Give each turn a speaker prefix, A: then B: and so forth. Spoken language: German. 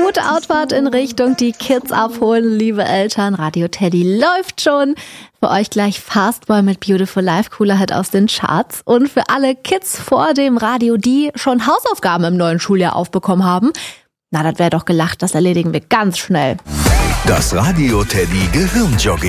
A: Gute Outfahrt in Richtung die Kids abholen, liebe Eltern. Radio Teddy läuft schon. Für euch gleich Fastball mit Beautiful Life, cooler Hit aus den Charts. Und für alle Kids vor dem Radio, die schon Hausaufgaben im neuen Schuljahr aufbekommen haben, na, das wäre doch gelacht, das erledigen wir ganz schnell.
B: Das Radio Teddy Gehirnjogging.